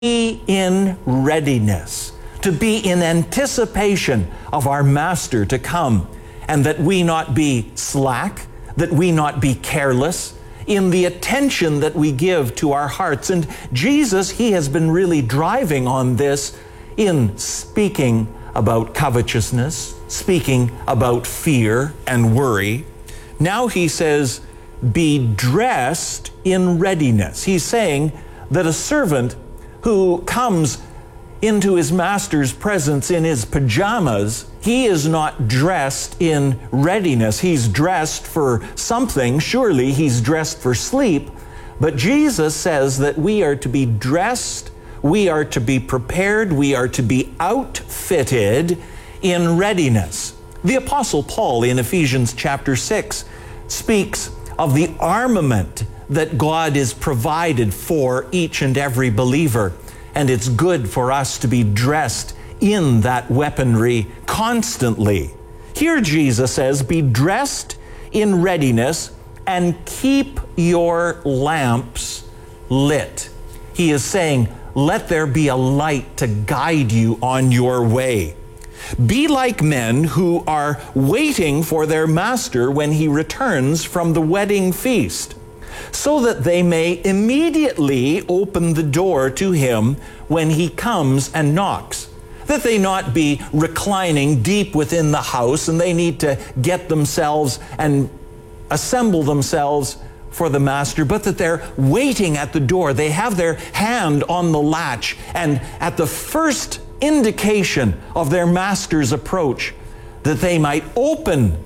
be in readiness, to be in anticipation of our Master to come, and that we not be slack, that we not be careless in the attention that we give to our hearts. And Jesus, he has been really driving on this in speaking about covetousness, speaking about fear and worry. Now he says, be dressed in readiness. He's saying that a servant who comes into his master's presence in his pajamas, he is not dressed in readiness. He's dressed for something. Surely he's dressed for sleep. But Jesus says that we are to be dressed, we are to be prepared, we are to be outfitted in readiness. The Apostle Paul in Ephesians chapter 6 speaks of the armament that God is provided for each and every believer. And it's good for us to be dressed in that weaponry constantly. Here Jesus says, be dressed in readiness and keep your lamps lit. He is saying, let there be a light to guide you on your way. Be like men who are waiting for their master when he returns from the wedding feast, so that they may immediately open the door to him when he comes and knocks. That they not be reclining deep within the house and they need to get themselves and assemble themselves for the master, but that they're waiting at the door. They have their hand on the latch, and at the first indication of their master's approach, that they might open,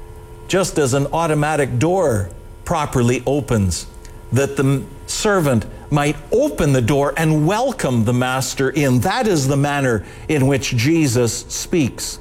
just as an automatic door properly opens, that the servant might open the door and welcome the master in. That is the manner in which Jesus speaks.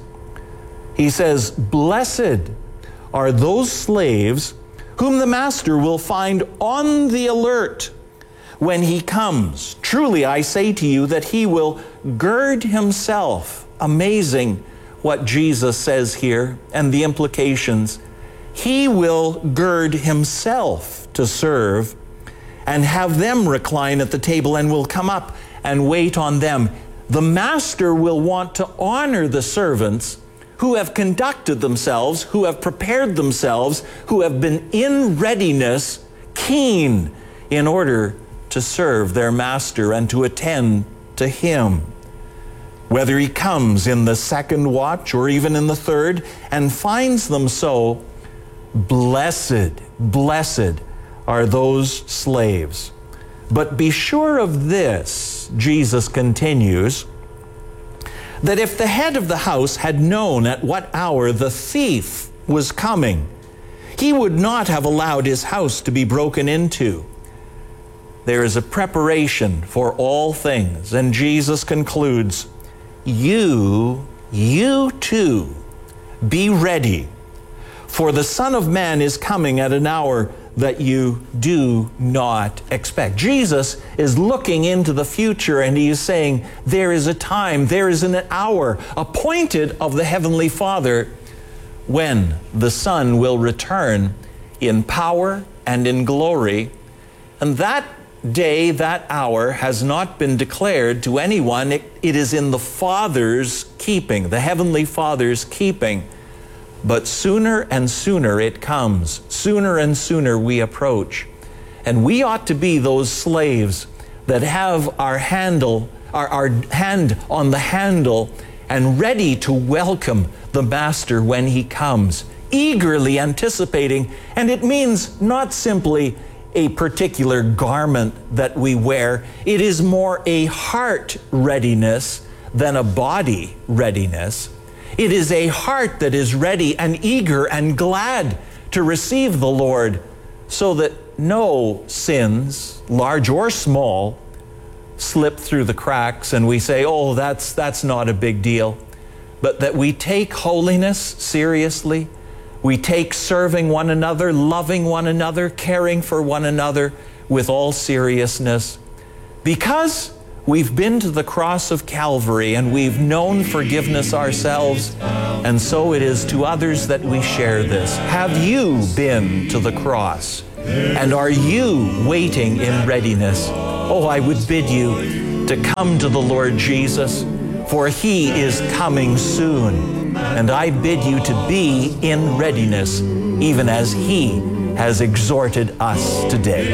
He says, blessed are those slaves whom the master will find on the alert when he comes. Truly, I say to you that he will gird himself. Amazing what Jesus says here and the implications. He will gird himself to serve and have them recline at the table and will come up and wait on them. The master will want to honor the servants who have conducted themselves, who have prepared themselves, who have been in readiness, keen in order to serve their master and to attend to him. Whether he comes in the second watch or even in the third and finds them so, blessed, blessed are those slaves. But be sure of this, Jesus continues, that if the head of the house had known at what hour the thief was coming, he would not have allowed his house to be broken into. There is a preparation for all things, and Jesus concludes, you too, be ready, for the Son of Man is coming at an hour that you do not expect. Jesus is looking into the future and he is saying, there is a time, there is an hour appointed of the Heavenly Father when the Son will return in power and in glory. And that day, that hour has not been declared to anyone. It is in the Father's keeping, the Heavenly Father's keeping. But sooner and sooner it comes. Sooner and sooner we approach. And we ought to be those slaves that have our hand on the handle and ready to welcome the Master when he comes, eagerly anticipating. And it means not simply a particular garment that we wear. It is more a heart readiness than a body readiness. It is a heart that is ready and eager and glad to receive the Lord, so that no sins, large or small, slip through the cracks and we say, oh, that's not a big deal. But that we take holiness seriously. We take serving one another, loving one another, caring for one another with all seriousness. Because we've been to the cross of Calvary and we've known forgiveness ourselves, and so it is to others that we share this. Have you been to the cross? And are you waiting in readiness? Oh, I would bid you to come to the Lord Jesus, for He is coming soon. And I bid you to be in readiness, even as He has exhorted us today.